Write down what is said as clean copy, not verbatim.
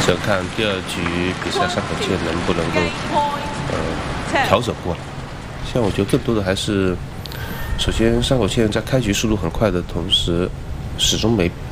要看第2局比赛山口茜能不能够调整过来。现在我觉得更多的还是，首先山口茜在开局速度很快的同时，始终没